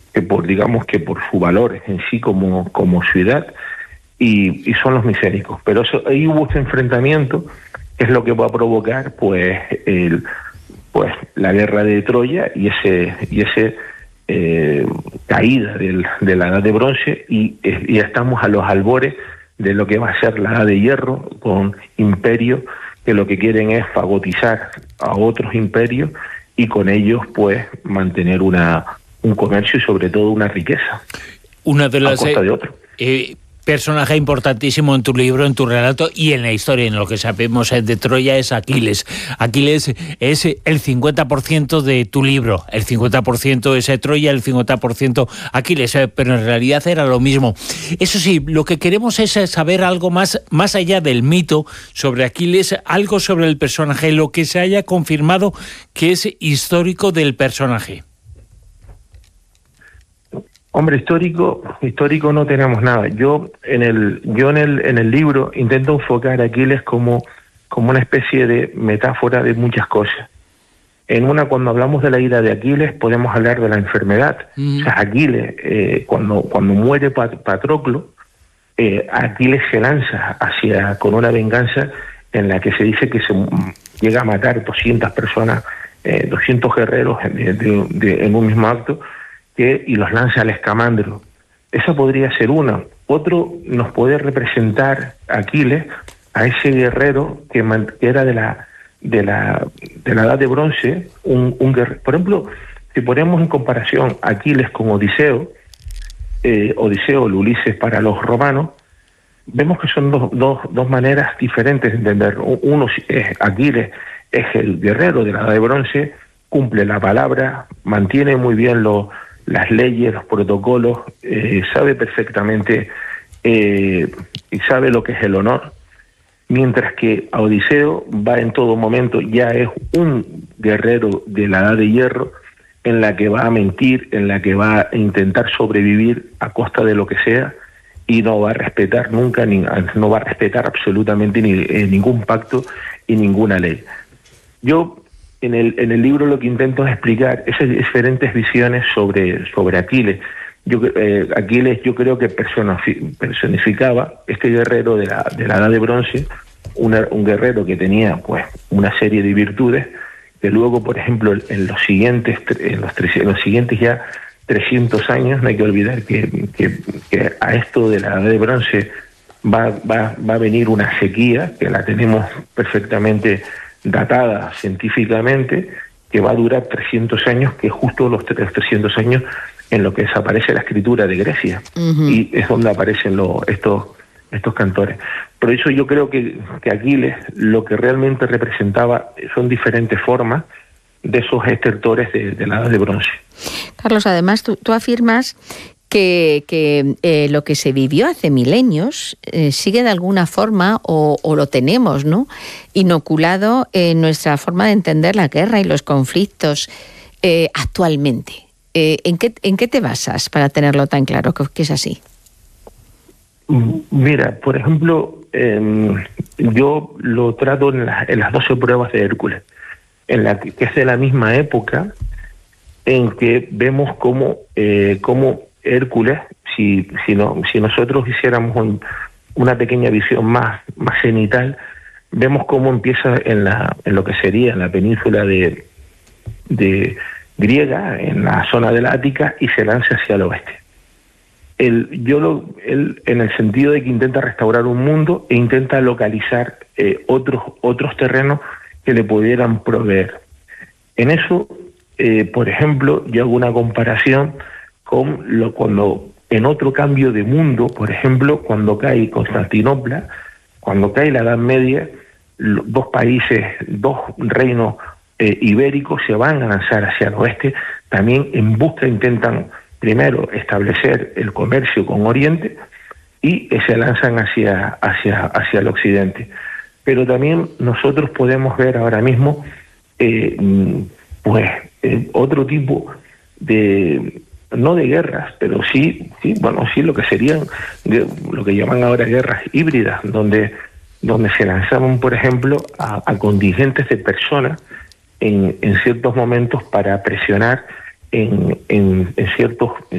digamos que por su valor en sí como ciudad, y son los micénicos. Pero ahí hubo ese enfrentamiento, que es lo que va a provocar pues la guerra de Troya y ese caída de la Edad de Bronce, y ya estamos a los albores de lo que va a ser la Edad de Hierro, con imperios que lo que quieren es fagotizar a otros imperios y con ellos pues mantener un comercio y sobre todo una riqueza una de las, a costa de otro. Personaje importantísimo en tu libro, en tu relato y en la historia, en lo que sabemos de Troya, es Aquiles. Aquiles es el 50% de tu libro, el 50% es Troya, el 50% Aquiles, pero en realidad era lo mismo. Eso sí, lo que queremos es saber algo más allá del mito sobre Aquiles, algo sobre el personaje, lo que se haya confirmado que es histórico del personaje. Hombre, histórico no tenemos nada. Yo en el libro intento enfocar a Aquiles como una especie de metáfora de muchas cosas. Cuando hablamos de la ira de Aquiles, podemos hablar de la enfermedad. O sea, Aquiles, cuando muere Patroclo, Aquiles se lanza con una venganza en la que se dice que se llega a matar 200 personas, 200 guerreros en un mismo acto, y los lanza al Escamandro. Esa podría ser una. Otro nos puede representar Aquiles, a ese guerrero que era de la Edad de Bronce, un guerrero. Por ejemplo, si ponemos en comparación Aquiles con Odiseo, el Ulises para los romanos, vemos que son dos maneras diferentes de entender. Uno es Aquiles, es el guerrero de la Edad de Bronce, cumple la palabra, mantiene muy bien las leyes, los protocolos, sabe perfectamente y sabe lo que es el honor, mientras que a Odiseo va en todo momento, ya es un guerrero de la Edad de Hierro, en la que va a mentir, en la que va a intentar sobrevivir a costa de lo que sea, y no va a respetar nunca, no va a respetar absolutamente ningún pacto y ninguna ley. Yo en el libro lo que intento es explicar esas diferentes visiones sobre Aquiles. Aquiles yo creo que personificaba este guerrero de la Edad de Bronce, un guerrero que tenía pues una serie de virtudes que luego, por ejemplo, en los siguientes ya 300 años, no hay que olvidar que a esto de la Edad de Bronce va a venir una sequía, que la tenemos perfectamente datada científicamente, que va a durar 300 años, que es justo los 300 años en lo que desaparece la escritura de Grecia, y es donde aparecen estos cantores. Por eso yo creo que Aquiles lo que realmente representaba son diferentes formas de esos estertores de la Edad de Bronce. Carlos, además tú afirmas que lo que se vivió hace milenios sigue de alguna forma, o lo tenemos, ¿no?, inoculado en nuestra forma de entender la guerra y los conflictos actualmente. ¿En qué te basas para tenerlo tan claro que es así? Mira, por ejemplo, yo lo trato en las 12 pruebas de Hércules, que es de la misma época en que vemos cómo Hércules, si nosotros hiciéramos una pequeña visión más cenital, vemos cómo empieza en lo que sería en la península de griega, en la zona del Ática, y se lanza hacia el oeste. Él en el sentido de que intenta restaurar un mundo e intenta localizar otros terrenos que le pudieran proveer. En eso, por ejemplo, yo hago una comparación con cuando en otro cambio de mundo, por ejemplo, cuando cae Constantinopla, cuando cae la Edad Media, dos reinos ibéricos se van a lanzar hacia el oeste, también intentan primero establecer el comercio con Oriente, y se lanzan hacia el occidente. Pero también nosotros podemos ver ahora mismo otro tipo no de guerras, pero sí lo que serían, lo que llaman ahora guerras híbridas, donde se lanzaban, por ejemplo, a contingentes de personas en ciertos momentos para presionar en ciertos